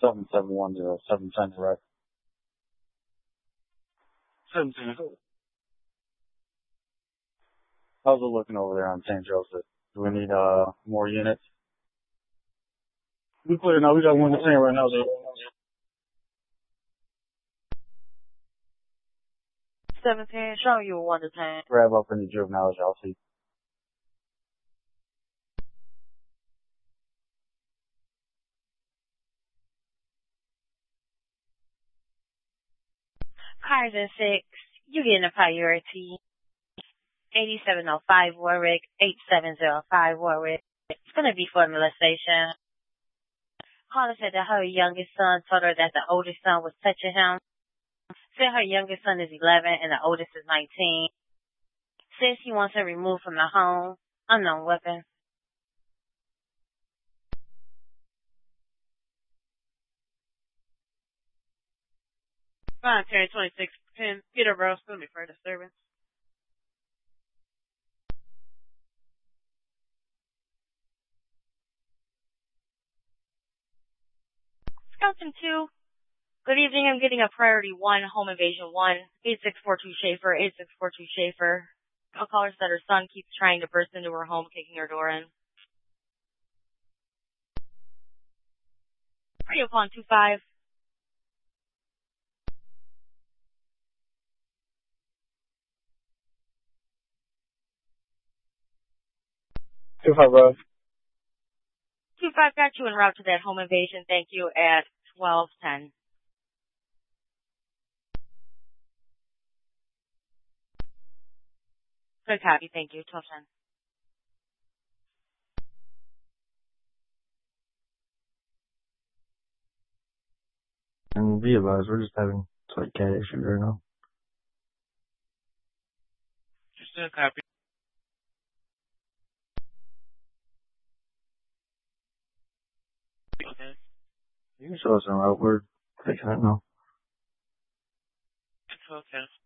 7710, 710, right? 710. How's it looking over there on St. Joseph? Do we need, more units? We clear now. We got one to 10 right now, though. 710, showing you a 1 to 10. Grab up in the juvenile, y'all see. Cars in 6, you getting a priority. 8705 Warwick, 8705 Warwick. It's going to be for molestation. Caller said that her youngest son told her that the oldest son was touching him. Said her youngest son is 11 and the oldest is 19. Says she wants him removed from the home. Unknown weapon. Fine, Terry 2610, Peterborough, it's going to be for disturbance. Wisconsin 2. Good evening. I'm getting a priority 1, home invasion 1, 8642 Schaefer, 8642 Schaefer. A caller said her son keeps trying to burst into her home, kicking her door in. Radio Pond 25. Two five, bro. 25 got you en route to that home invasion. Thank you at 1210. Good copy. Thank you. 1210. And be advised, we're just having like cat issues right now. Just a copy. Okay. You can show us en route. We're fixing it now. It's okay.